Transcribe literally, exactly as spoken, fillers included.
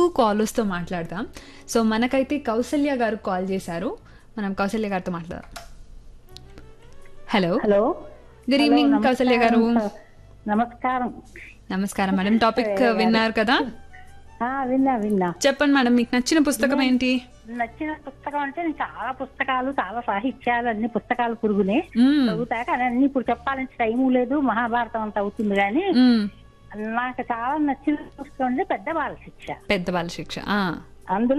కాలర్స్తో మాట్లాడదాం. సో మనకైతే కౌసల్య గారు కాల్ చేశారు. మనం కౌసల్య గారితో మాట్లాడదాం. Hello hello good hello, evening నమస్కారం కౌసల్య గారు. సార్. నమస్కారం. నమస్కారం మేడం. టాపిక్ కౌసల్య గారు. విన్నారు కదా? ఆ, విన్నా విన్నా చెప్పండి మేడం, మీకు నచ్చిన పుస్తకం ఏంటి? నచ్చిన పుస్తకం అంటే నేను చాలా పుస్తకాలు, చాలా సాహిత్యాలు, అన్ని పుస్తకాలు పురుగునే మ్మ్. చదువుతా. కానీ అన్ని ఇప్పుడు చెప్పాలంటే టైము లేదు, మహాభారతం అంత అవుతుంది. కానీ మ్మ్. నాకు చాలా నచ్చిన పుస్తకం అంటే పెద్ద బాల శిక్ష. పెద్ద బాల శిక్ష. ఆ. అందులో